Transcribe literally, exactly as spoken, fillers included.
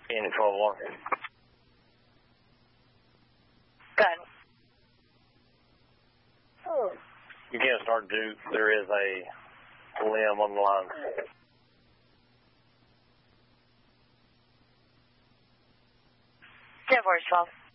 Unit twelve one. Go ahead. You can't start Duke. There is a limb on the line. ten four twelve.